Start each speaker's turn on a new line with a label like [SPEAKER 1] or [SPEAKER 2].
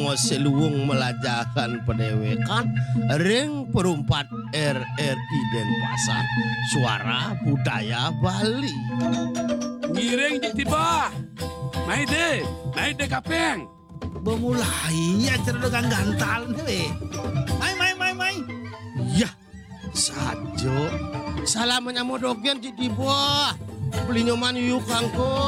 [SPEAKER 1] seluwung melajakan pendewekan ring perumpat RRI Denpasar suara budaya Bali.
[SPEAKER 2] Ngiring di tiba. Maide kapeng.
[SPEAKER 3] Bemulai acara dengan gantal nih. Mai.
[SPEAKER 1] Ya, sajo. Salam menyamodogen di tiba. Beli nyoman yuk kangko.